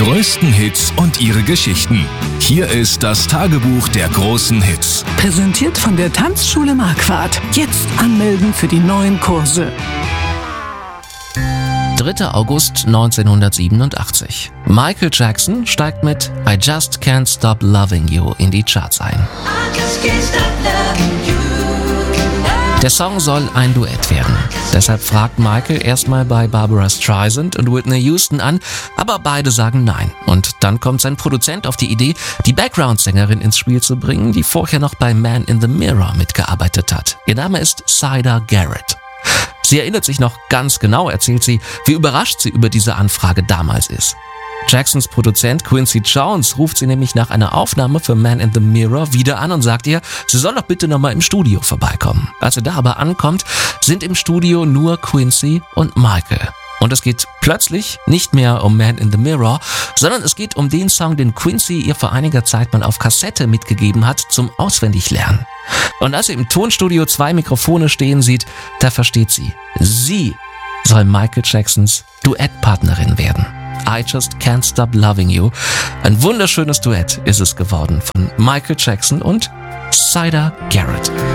größten Hits und ihre Geschichten. Hier ist das Tagebuch der großen Hits. Präsentiert von der Tanzschule Marquardt. Jetzt anmelden für die neuen Kurse. 3. August 1987. Michael Jackson steigt mit I Just Can't Stop Loving You in die Charts ein. Der Song soll ein Duett werden. Deshalb fragt Michael erstmal bei Barbra Streisand und Whitney Houston an, aber beide sagen nein. Und dann kommt sein Produzent auf die Idee, die Background-Sängerin ins Spiel zu bringen, die vorher noch bei Man in the Mirror mitgearbeitet hat. Ihr Name ist Syder Garrett. Sie erinnert sich noch ganz genau, erzählt sie, wie überrascht sie über diese Anfrage damals ist. Jacksons Produzent Quincy Jones ruft sie nämlich nach einer Aufnahme für Man in the Mirror wieder an und sagt ihr, sie soll doch bitte nochmal im Studio vorbeikommen. Als sie da aber ankommt, sind im Studio nur Quincy und Michael. Und es geht plötzlich nicht mehr um Man in the Mirror, sondern es geht um den Song, den Quincy ihr vor einiger Zeit mal auf Kassette mitgegeben hat zum Auswendiglernen. Und als sie im Tonstudio 2 Mikrofone stehen sieht, da versteht sie, sie soll Michael Jacksons Duettpartnerin werden. I Just Can't Stop Loving You. Ein wunderschönes Duett ist es geworden von Michael Jackson und Syder Garrett.